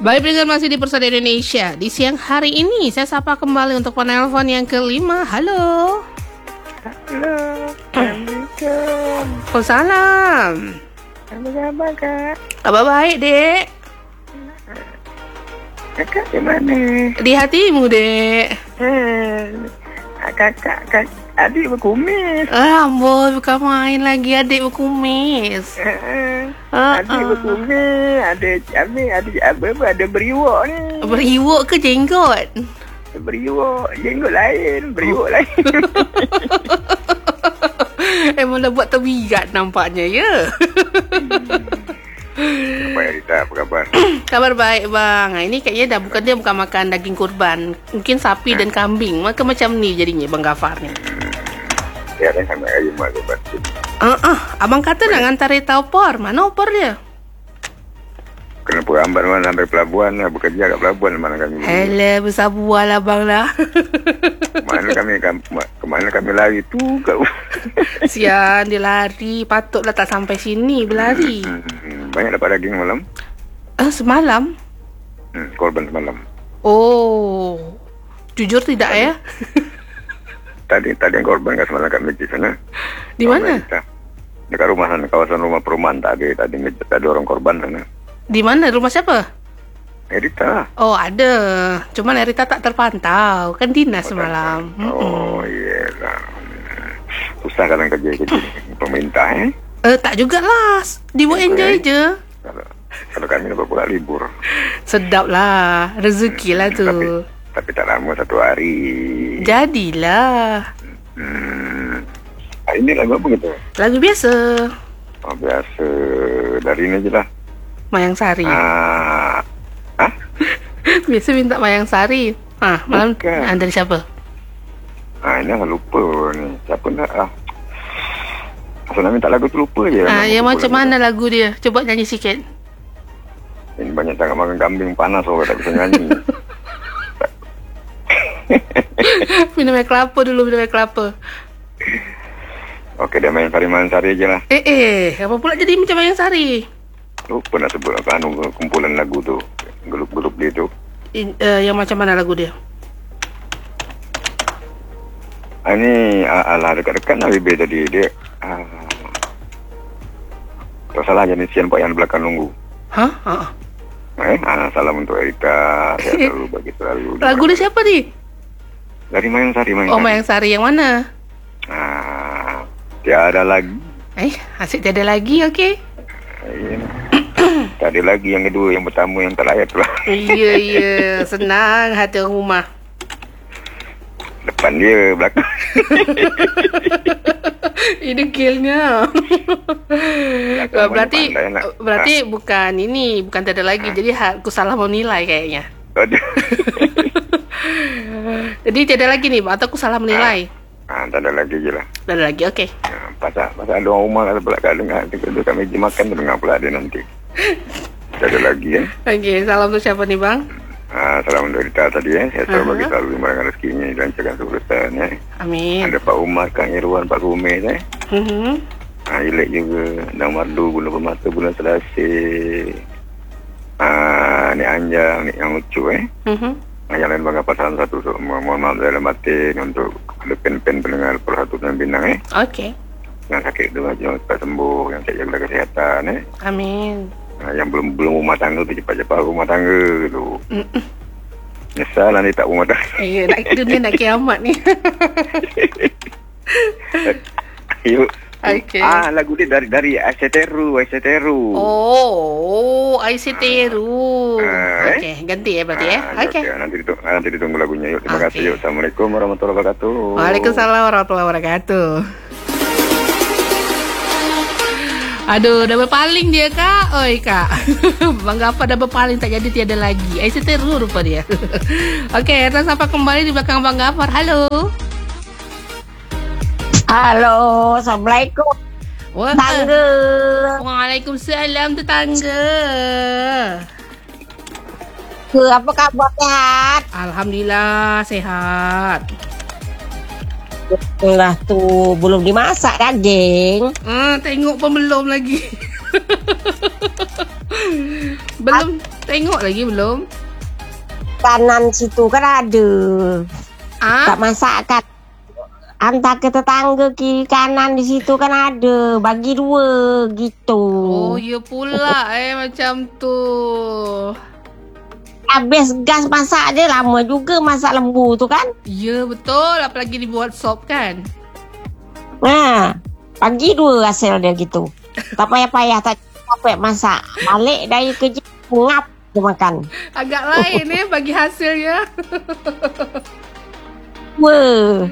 Baik pendengar, masih di Persada Indonesia. Di siang hari ini saya sapa kembali untuk penelpon yang kelima. Halo. Halo. Assalamualaikum. Waalaikumsalam. Apa kabar, Kak? Kabar baik, Dek. Kakak di mana? Di hatimu, Dek. Kakak adik berkumis. Amboi, bukan main lagi adik berkumis. Adik berkumis. Ada beriwak ni. Beriwak ke jenggot? Beriwak. Jenggot lain. Beriwak lain. Emang dah buat terbirat nampaknya, ya? Apa ya, Rita? Apa kabar? Kabar baik, Bang. Ini kayaknya dia bukan makan daging kurban. Mungkin sapi dan kambing. Maka macam ni jadinya, Bang Gafar ni. Ya, kan sama ayam mak lebat. Abang kata nak hantar kereta opor. Mana opor dia? Kenapa hambar mana sampai pelabuhan lah. Bekerja kat pelabuhan mana kami. Alah, besar buah lah, Bang lah. Kemana kami lari tu kat. Sian, dia lari. Patutlah tak sampai sini berlari. Banyak dapat daging malam? Semalam? Korban semalam. Oh, jujur tidak ya? Tadi yang korban kat semalam kat masjid sana. Di mana? Dekat rumah sana, kawasan rumah perumahan tadi ada orang korban sana. Di mana? Rumah siapa? Erita. Oh, ada. Cuman Erita tak terpantau. Kan dinas semalam. Oh, iyalah. Susah kadang kerja pemerintah, Tak jugalah. Dibuat enjoy je. Kalau kami dapat pula libur. Sedap lah. Rezeki lah tu. Tapi tak lama, 1 hari. Jadilah. Ini lagu apa gitu? Lagu biasa. Oh, biasa. Dari ini je lah. Mayang Sari. Biasa minta Mayang Sari. Malam dari siapa? Ini aku lupa ni. Siapa nak asal nak minta lagu tu lupa je. Yang macam mana lagu dia? Cuba nyanyi sikit. Ini banyak sangat makan kambing panas orang tak bisa nyanyi. Minum air kelapa dulu, minum air kelapa. Okey, dia main Mayang Sari je lah. Apa pula jadi macam Mayang Sari? Lupa nak sebut apa kumpulan lagu tu. Grup dia tu. Yang macam mana lagu dia? Ini alah dekat-dekat lah Bibi tadi dia. Tak salah jenis sian pak yang belakang nunggu. Salam untuk Erita. Saya selalu bagi selalu. Lagu dia siapa ni? Dari Mayang Sari. Mayang Sari yang mana? Tiada lagi. Asyik tiada lagi, okey. Tak ada lagi yang kedua, yang pertama yang tak layak tu lah. Ya, senang hati orang rumah. Depan dia, belakang. Ini killnya. Berarti bukan ini, bukan tak ada lagi. Jadi aku salah mau nilai kayaknya. Jadi tiada lagi nih, atau aku salah menilai? Tak ada lagi je lah. Tak ada lagi, okey. Pasal ada orang rumah kata pula kat dengar. Kat meja makan dengar pula dia nanti. Tak ada lagi Okey, salam untuk siapa nih, Bang? Salam untuk Rita tadi Saya selalu bagi selalu limpahan rezekinya dilancarkan seurusan Amin. Ada Pak Umar, Kang Irwan, Pak Kumis Ilek juga Dang Mardu, Bulan Permata, Bulan Selasih Nik Anjang, Nik Yang Ucu Yang lain bangga pasaran satu mohon maaf dalam batin untuk ada pen-pen pendengar Persatuan Bintang Okey. Yang sakit tu aja cepat sembuh, yang tak jaga kesihatan Amin. Yang belum rumah tangga tu cepat-cepat rumah tangga tu. Nyesal lah ni tak rumah tangga. Dunia nak kiamat ni. Yuk. Okay. Lagu dia dari Aisyah Teru. Oh, Aisyah Teru. Okey, ganti berarti Okey. Nanti ditunggu lagunya. Yuk, terima kasih. Yuk, Assalamualaikum warahmatullahi wabarakatuh. Waalaikumsalam warahmatullahi wabarakatuh. Aduh, dah berpaling dia, Kak. Oi, Kak. Bang Gafar dah berpaling, tak jadi tiada lagi. Aisyah Teru rupa dia. Okey, kita sampai kembali di belakang Bang Gafar. Halo. Halo, Assalamualaikum. Tetangga. Waalaikumsalam, tetangga. Apa kabar, sehat? Alhamdulillah, sehat. Lah tu belum dimasak daging. Tengok pun belum lagi. Belum Tengok lagi belum? Kanan situ kan ada. Ah? Tak masak kan. Antar ke tetangga kiri kanan di situ kan ada. Bagi 2 gitu. Oh, ya pula macam tu. Habis gas masak dia lama juga masak lembu tu kan. Ya, betul. Apalagi dibuat sop kan? Bagi 2 hasil dia gitu. Tak payah-payah tak capek masak. Balik dari kerja ngap dia makan. Agak lain bagi hasilnya. Wah.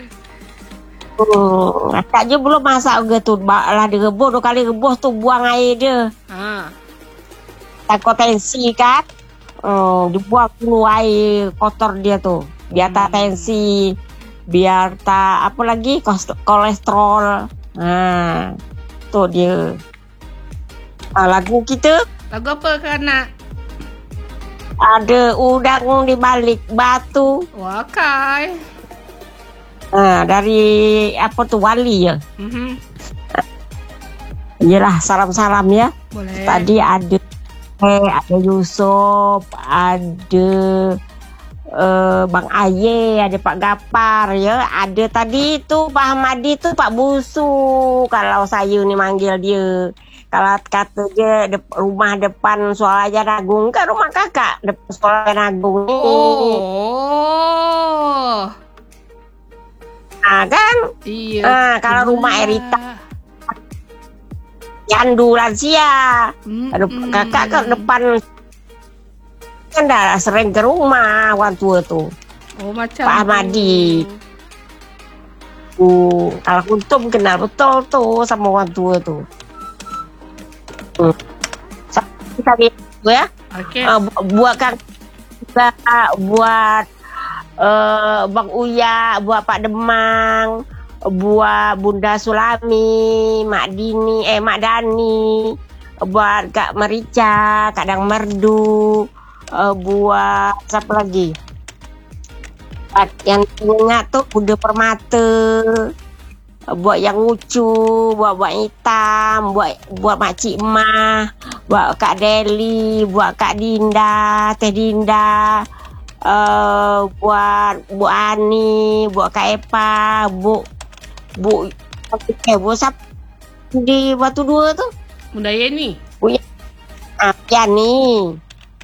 Akak je belum masak juga tu. Lah dia rebus 2 kali rebus tu buang air dia. Tak tensi kan. Dibuang dulu air kotor dia tu. Biar tak tensi. Biar tak apa lagi kolesterol. Tu dia. Lagu kita. Lagu apa kan nak? Ada udang di balik batu. Wah, Kai. Dari apa tu Wali ya. Yelah, salam-salam ya. Boleh. Tadi ada Yusuf, ada Bang Aye, ada Pak Gapar ya. Ada tadi tu Pak Hamadi tu Pak Busu. Kalau saya ni manggil dia. Kalau kata dia rumah depan Sualayan Agung kan rumah kakak depan Sualayan Agung ni. Oh. Kan? Iya. Kalau rumah Erita Yandu Lansia. Kakak kan depan kan dah sering ke rumah orang tua tu. Oh, macam Pak Ahmadi. Kalau Kuntum kenal betul tu sama orang tua tu. Kita ya. Okey. Buatkan juga buat Bang Uya, buat Pak Demang, buat Bunda Sulami, Mak Dani, buat Kak Marica, Kadang Merdu, buat siapa lagi? Yang ingat tu Bunda Permata, buat yang lucu, buat hitam, buat Makcik Emah, buat Kak Deli, buat Kak Dinda, Teh Dinda. Buat Bu Ani, buat Kak Epa, Bu siapa di Batu 2 tu? Bunda Yeni. Bu Yani.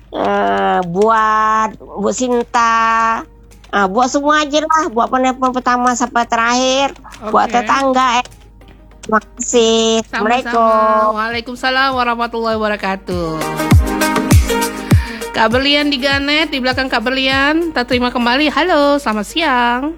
Buat Bu Sinta. Buat semua aje lah, buat penelpon pertama sampai terakhir. Buat tetangga. Terima kasih. Assalamualaikum. Waalaikumsalam warahmatullahi wabarakatuh. Kak Berlian di Ganet, di belakang Kak Berlian. Kita terima kembali. Halo, selamat siang.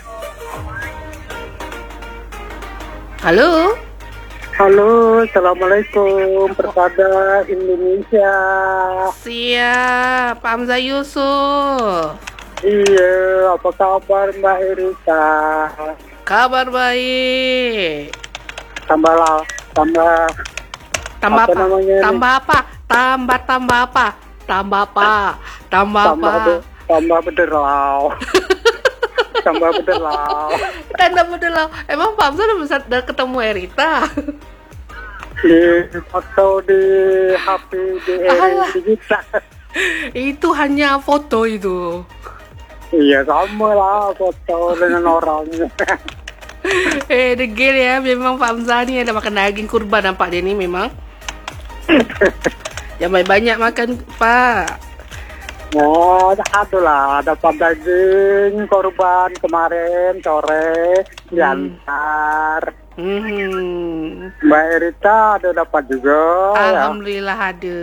Halo. Halo, Assalamualaikum. Persada Indonesia. Siap, Pak Hamzah Yusuf. Iya, apa kabar Mbak Erika? Kabar baik. Tambah apa? Tambah apa? Namanya Tambah apa? Tambah apa? Tambah apa? Tambah apa? Tambah bederau. Tambah bederau. Tanda bederau. Emang Pak Hamzah udah ketemu Erita? Di foto di HP di digital. Itu hanya foto itu. Iya, sama lah foto dengan orangnya. Degil ya, memang Pak Hamzah ni ada makan daging kurban nampak dia ni memang. Jangan banyak makan Pak. Oh, adalah dapat daging korban kemarin sore diantar. Mbak Erita ada dapat juga. Alhamdulillah ada.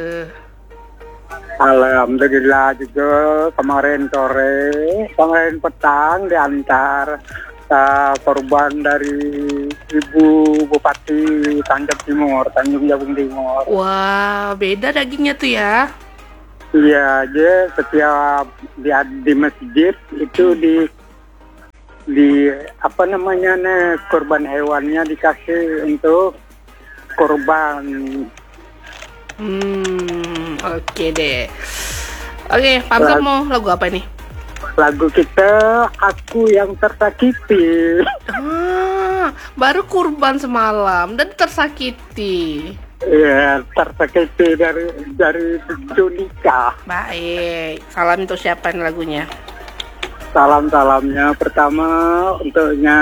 Alhamdulillah juga kemarin sore, kemarin petang diantar korban dari Ibu Bupati Tanjung Jabung Timur. Wah, beda dagingnya tuh ya. Iya, dia setiap di masjid itu di apa namanya nih korban hewannya dikasih untuk korban. Oke deh. Oke, Pak Hamzah mau lagu apa nih? Lagu kita Aku Yang Tersakiti. Baru kurban semalam dan tersakiti. Ya, tersakiti dari nikah. Baik. Salam untuk siapa nih lagunya? Salam-salamnya pertama untuknya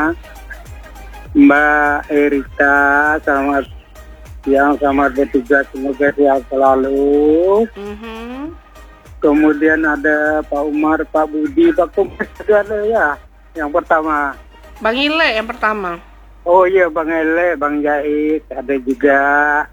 Mbak Erika, selamat siang, selamat bertugas, semoga sehat selalu. Kemudian ada Pak Umar, Pak Budi, Pak Kumar juga ada ya. Yang pertama. Bang Ile yang pertama. Oh iya, Bang Ele, Bang Jait, ada juga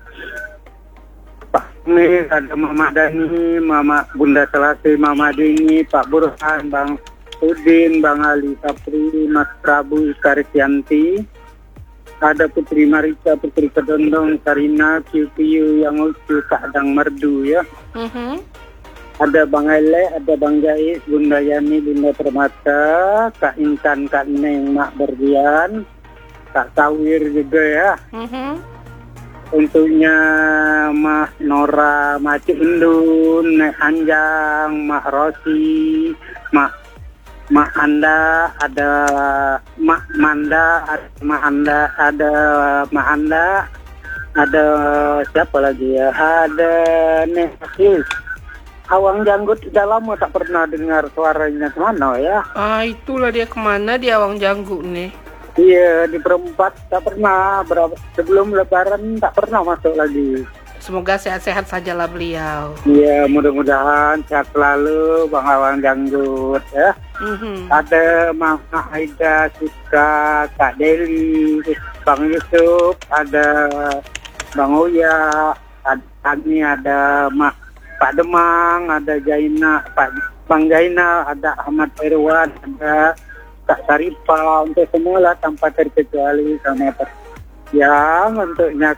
Pak Mir, ada Mama Dani, Mama Bunda Selasi, Mama Dini, Pak Burhan, Bang Udin, Bang Ali Sapri, Mas Prabu Karisyanti, ada Putri Marika, Putri Kedondong, Sarina, Piu-Piu, yang lucu, Kak Dang Merdu ya. Ada Bang Ele, ada Bang Jais, Bunda Yani, Bunda Permata, Kak Intan, Kak Neng, Mak Berdian, Kak Tawir juga ya. Untuknya Mas Nora, Mak Cik Indun, Nek Anjang, Mak Rosi, Mak Anda, ada Mak Manda, ada siapa lagi ya? Ada Nek Awang Janggut, sudah lama tak pernah dengar suaranya kemana ya? Itulah dia kemana dia Awang Janggut nih. Iya, di perempat tak pernah, sebelum lebaran tak pernah masuk lagi. Semoga sehat-sehat sajalah beliau. Iya, mudah-mudahan sehat selalu Bang Awang Janggut ya. Ada Mama Aida, Siska, Kak Deli, Bang Yusuf, ada Bang Oya, ada Pak Demang, ada Bang Jaina, ada Ahmad Irwan, ada Kak Saripah, untuk semua lah tanpa terkecuali sama yang untuknya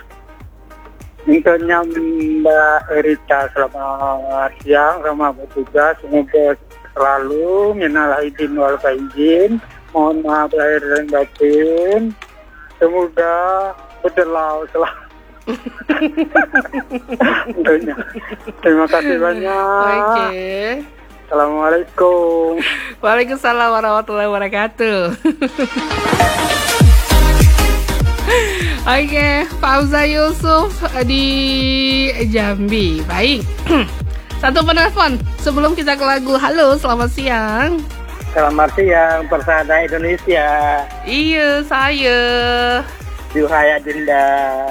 Mbak Erika, selamat siang, selamat bertugas, semoga selalu minal aidin wal faizin, mohon maaf lahir dan batin, semoga berdelau selalu. Tentunya. Terima kasih banyak. Oke. Assalamualaikum. Waalaikumsalam warahmatullahi wabarakatuh. Oke, Fauza Yusuf di Jambi. Baik. Satu penelpon sebelum kita ke lagu. Halo, selamat siang. Selamat siang, Persada Indonesia. Iya, saya. Duhai Adinda.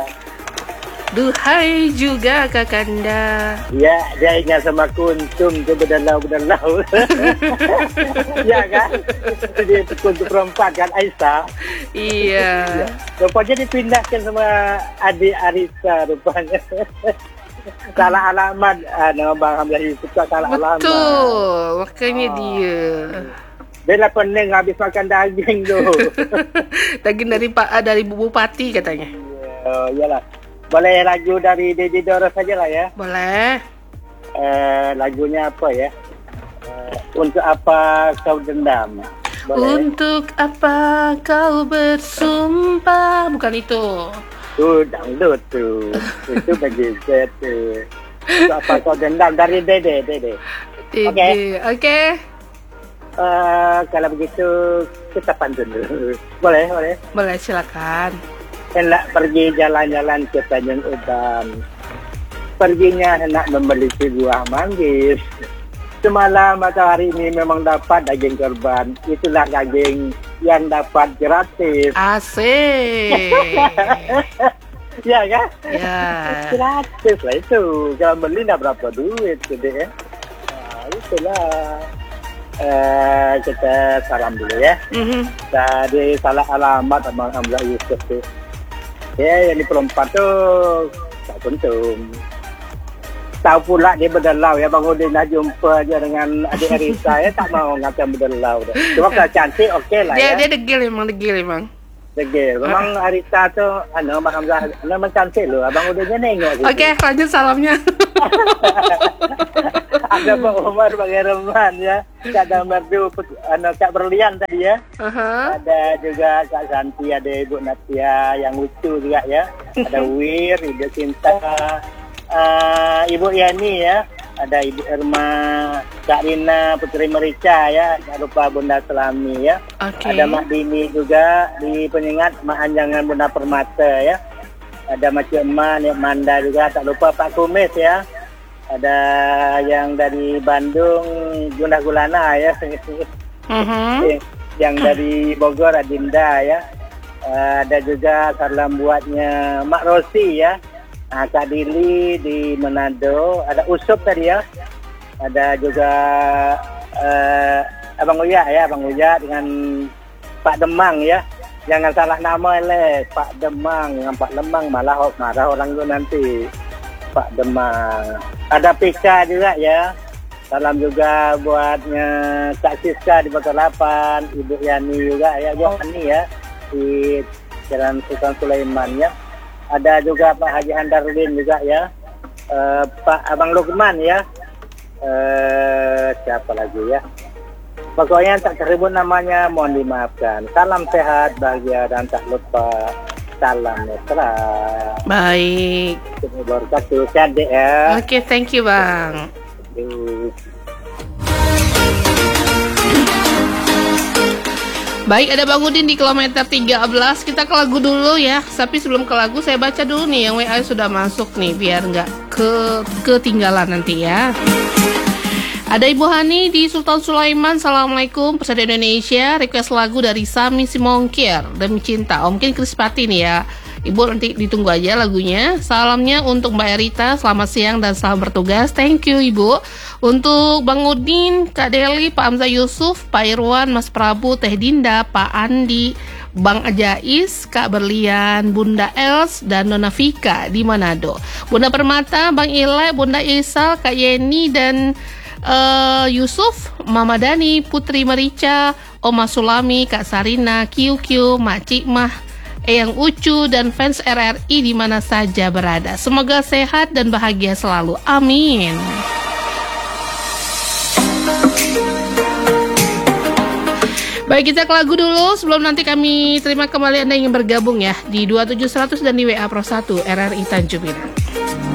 Duhai juga Kakanda. Ya, dia ingat sama kuntum ke berdelau. Ya kan? Dia kuntum perempat kan, Aisyah. Iya. Rupanya dipindahkan sama adik Arisa rupanya. Salah alamat, nama Bang Hamzah Yusuf salah alamat. Betul, makanya dia. Dia lah pening habis makan daging tu. Daging dari Bupati katanya. Iyalah. Boleh lagu dari Dedi Doro saja lah ya. Boleh. Lagunya apa ya? Untuk apa kau dendam? Boleh? Untuk apa kau bersumpah? Bukan itu. Dangdut tu. Itu bagi saya tu. Untuk apa kau dendam dari Dede. Okey. Kalau begitu kita pantun dulu. Boleh. Boleh, silakan. Hendak pergi jalan-jalan ke Tanjung Uban. Perginya hendak membeli buah manggis. Semalam matahari ini memang dapat daging korban. Itulah daging yang dapat gratis. Asik. Ya kan? Ya. Gratis lah itu. Kalau beli dah berapa duit gede ya. Itulah. Kita salam dulu ya. Tadi salah alamat Abang Hamzah Yusuf tu. Ya, yang di perempat tu tak kuntum. Tahu pula dia berdelau ya, Bang Udin dah jumpa aja dengan adik Arisa ya, tak mau ngata berdelau dah. Cuma kalau cantik okey lah ya. Dia degil memang. Degil. Memang Arisa tu Bang Hamzah memang cantik loh. Abang Udinnya nengok. Okey, lanjut salamnya. Ada Pak Umar, Bang Herman ya. Kak Damardu, Kak Berlian tadi ya. Ada juga Kak Santi, ada Ibu Natia yang lucu juga ya. Ada Wir, Ibu Cinta, Ibu Yani ya. Ada Ibu Irma, Kak Rina, Putri Merica ya. Tak lupa Bunda Selami ya. Ada Mak Dini juga di penyengat, Mak Anjangan Bunda Permata ya. Ada Macik Eman, Nek Manda juga. Tak lupa Pak Kumis ya. Ada yang dari Bandung, Gundah Gulana ya. Yang dari Bogor, Adinda ya. Ada juga salam buatnya Mak Rosi ya. Kak Dili di Manado. Ada Usup tadi ya. Ada juga Abang Uya ya, Abang Uya dengan Pak Demang ya. Jangan salah nama Pak Demang dengan Pak Lemang, malah marah orang itu nanti. Pak Demang. Ada Pika juga ya. Salam juga buatnya Kak Siska di Batu 8, Ibu Yani juga ya, Bu Yani ya di Jalan Sultan Sulaiman ya. Ada juga Pak Haji Handarudin juga ya. Pak Abang Lukman ya. Siapa lagi ya? Pokoknya tak tersebut namanya, mohon dimaafkan. Salam sehat, bahagia, dan tak lupa salam mesra. Baik. Terima kasih, Cade ya. Oke, thank you Bang. Baik, ada Bang Udin di kilometer 13. Kita ke lagu dulu ya. Tapi sebelum ke lagu, saya baca dulu nih yang WA sudah masuk nih, biar nggak ketinggalan nanti ya. Ada Ibu Hani di Sultan Sulaiman. Assalamualaikum, Persada Indonesia. Request lagu dari Sami Simongkir, Demi Cinta. Mungkin Krispati nih ya. Ibu nanti ditunggu aja lagunya. Salamnya untuk Mbak Erita, selamat siang dan selamat bertugas. Thank you Ibu. Untuk Bang Udin, Kak Deli, Pak Hamzah Yusuf, Pak Irwan, Mas Prabu, Teh Dinda, Pak Andi, Bang Ajais, Kak Berlian, Bunda Els, dan Nona Vika di Manado. Bunda Permata, Bang Ile, Bunda Isal, Kak Yeni, dan Yusuf, Mama Dani, Putri Marica, Oma Sulami, Kak Sarina, QQ, Mak Cikmah, Eyang Ucu, dan fans RRI di mana saja berada. Semoga sehat dan bahagia selalu. Amin. Baik, kita ke lagu dulu sebelum nanti kami terima kembali Anda yang ingin bergabung ya di 27100 dan di WA Pro 1 RRI Tanjung Pinang.